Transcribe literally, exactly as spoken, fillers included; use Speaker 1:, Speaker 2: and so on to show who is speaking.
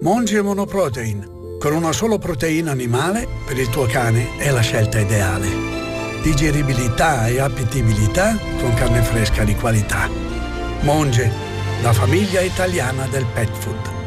Speaker 1: Monge Monoprotein, con una sola proteina animale per il tuo cane è la scelta ideale. Digeribilità e appetibilità con carne fresca di qualità. Monge, la famiglia italiana del pet food.